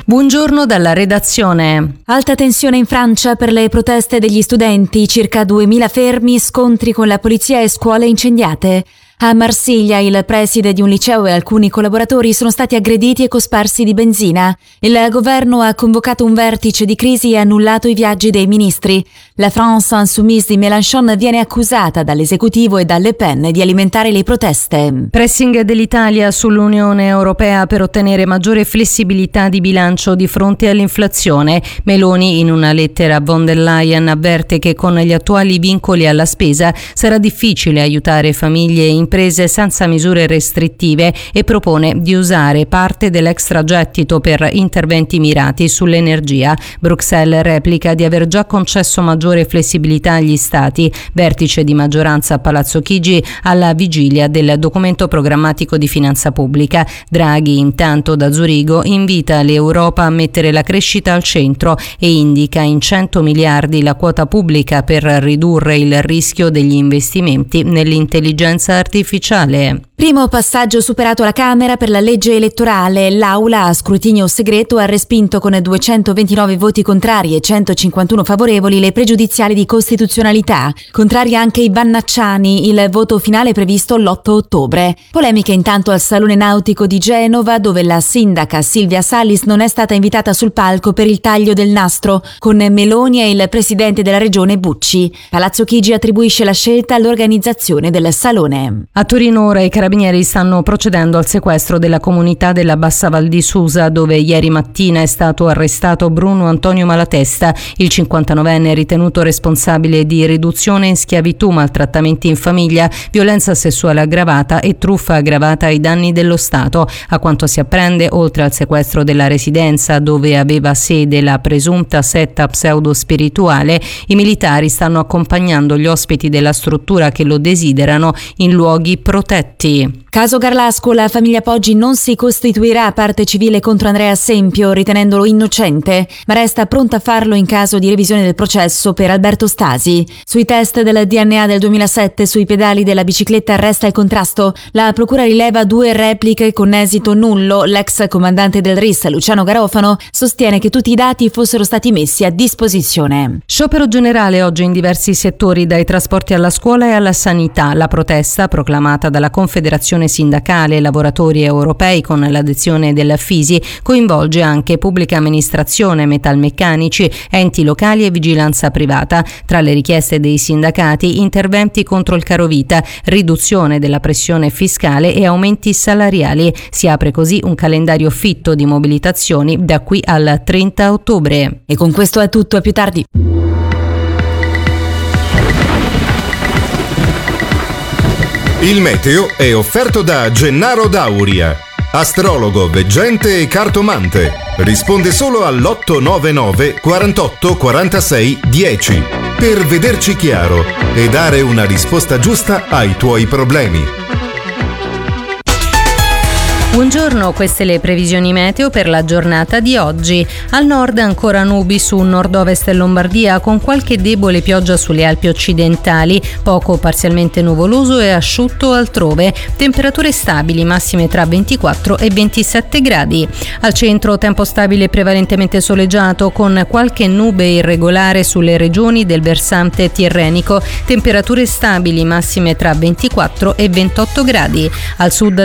Buongiorno dalla redazione. Alta tensione in Francia per le proteste degli studenti, circa 2000 fermi, scontri con la polizia e scuole incendiate. A Marsiglia il preside di un liceo e alcuni collaboratori sono stati aggrediti e cosparsi di benzina. Il governo ha convocato un vertice di crisi e annullato i viaggi dei ministri. La France Insoumise di Mélenchon viene accusata dall'esecutivo e da Le Pen di alimentare le proteste. Pressing dell'Italia sull'Unione Europea per ottenere maggiore flessibilità di bilancio di fronte all'inflazione. Meloni in una lettera a von der Leyen avverte che con gli attuali vincoli alla spesa sarà difficile aiutare famiglie e imprese senza misure restrittive e propone di usare parte dell'extragettito per interventi mirati sull'energia. Bruxelles replica di aver già concesso maggiore flessibilità agli Stati. Vertice di maggioranza a Palazzo Chigi alla vigilia del documento programmatico di finanza pubblica. Draghi, intanto da Zurigo, invita l'Europa a mettere la crescita al centro e indica in 100 miliardi la quota pubblica per ridurre il rischio degli investimenti nell'intelligenza artificiale. Primo passaggio superato alla Camera per la legge elettorale. L'Aula a scrutinio segreto ha respinto con 229 voti contrari e 151 favorevoli le pregiudiziali di costituzionalità. Contraria anche i Vannacciani, il voto finale è previsto l'8 ottobre. Polemiche intanto al Salone Nautico di Genova, dove la sindaca Silvia Salis non è stata invitata sul palco per il taglio del nastro, con Meloni e il presidente della regione Bucci. Palazzo Chigi attribuisce la scelta all'organizzazione del Salone. A Torino ora i carabinieri stanno procedendo al sequestro della comunità della Bassa Val di Susa, dove ieri mattina è stato arrestato Bruno Antonio Malatesta, il 59enne ritenuto responsabile di riduzione in schiavitù, maltrattamenti in famiglia, violenza sessuale aggravata e truffa aggravata ai danni dello Stato. A quanto si apprende, oltre al sequestro della residenza dove aveva sede la presunta setta pseudo-spirituale, i militari stanno accompagnando gli ospiti della struttura che lo desiderano in luoghi protetti. Caso Garlasco, la famiglia Poggi non si costituirà a parte civile contro Andrea Sempio, ritenendolo innocente, ma resta pronta a farlo in caso di revisione del processo per Alberto Stasi. Sui test del DNA del 2007 sui pedali della bicicletta resta il contrasto. La procura rileva 2 repliche con esito nullo. L'ex comandante del RIS, Luciano Garofano, sostiene che tutti i dati fossero stati messi a disposizione. Sciopero generale oggi in diversi settori, dai trasporti alla scuola e alla sanità. La protesta, proclamata dalla Confederazione Sindacale Lavoratori Europei con l'adesione del FISI, coinvolge anche pubblica amministrazione, metalmeccanici, enti locali e vigilanza privata. Tra le richieste dei sindacati, interventi contro il carovita, riduzione della pressione fiscale e aumenti salariali. Si apre così un calendario fitto di mobilitazioni da qui al 30 ottobre. E con questo è tutto, a più tardi. Il meteo è offerto da Gennaro Dauria, astrologo, veggente e cartomante. Risponde solo all'899 48 46 10 per vederci chiaro e dare una risposta giusta ai tuoi problemi. Buongiorno, queste le previsioni meteo per la giornata di oggi. Al nord ancora nubi su nord-ovest e Lombardia, con qualche debole pioggia sulle Alpi occidentali, poco parzialmente nuvoloso e asciutto altrove. Temperature stabili, massime tra 24 e 27 gradi. Al centro tempo stabile prevalentemente soleggiato, con qualche nube irregolare sulle regioni del versante tirrenico. Temperature stabili, massime tra 24 e 28 gradi. Al sud